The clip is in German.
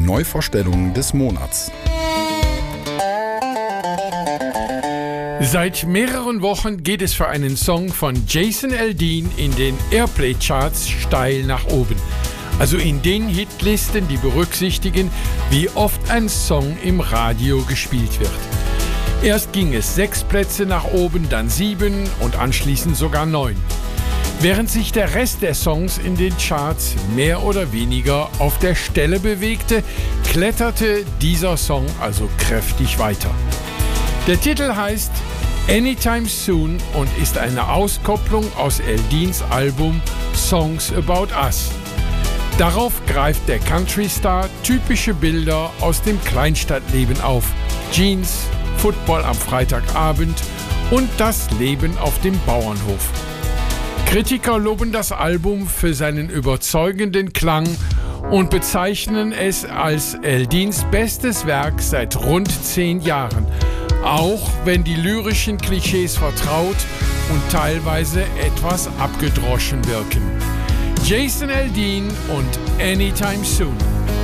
Neuvorstellungen des Monats. Seit mehreren Wochen geht es für einen Song von Jason Aldean in den Airplay-Charts steil nach oben. Also in den Hitlisten, die berücksichtigen, wie oft ein Song im Radio gespielt wird. Erst ging es 6 Plätze nach oben, dann 7 und anschließend sogar 9. Während sich der Rest der Songs in den Charts mehr oder weniger auf der Stelle bewegte, kletterte dieser Song also kräftig weiter. Der Titel heißt Anytime Soon und ist eine Auskopplung aus Aldeans Album Songs About Us. Darauf greift der Country-Star typische Bilder aus dem Kleinstadtleben auf: Jeans, Football am Freitagabend und das Leben auf dem Bauernhof. Kritiker loben das Album für seinen überzeugenden Klang und bezeichnen es als Aldeans bestes Werk seit rund 10 Jahren, auch wenn die lyrischen Klischees vertraut und teilweise etwas abgedroschen wirken. Jason Aldean und Anytime Soon.